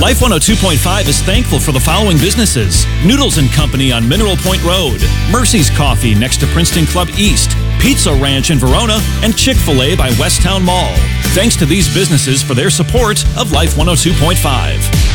Life 102.5 is thankful for the following businesses: Noodles & Company on Mineral Point Road, Mercy's Coffee next to Princeton Club East, Pizza Ranch in Verona, and Chick-fil-A by Westtown Mall. Thanks to these businesses for their support of Life 102.5.